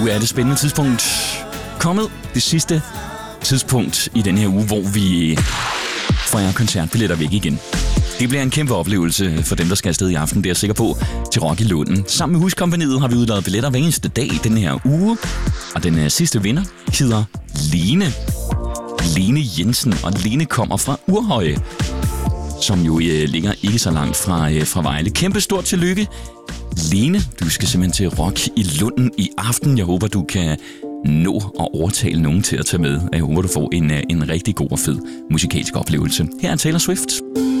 Nu er det spændende tidspunkt kommet. Det sidste tidspunkt i den her uge, hvor vi får jer koncertbilletter væk igen. Det bliver en kæmpe oplevelse for dem, der skal afsted i aften, det er jeg sikker på, til Rock i Lunden. Sammen med Huskompagniet har vi udladet billetter hver eneste dag i den her uge. Og den sidste vinder hedder Lene. Lene Jensen, og Lene kommer fra Urhøje, som jo ligger ikke så langt fra Vejle. Kæmpe stort tillykke, Lene. Du skal simpelthen til Rock i Lunden i aften. Jeg håber, du kan nå at overtale nogen til at tage med. Jeg håber, du får en rigtig god og fed musikalsk oplevelse. Her er Taylor Swift.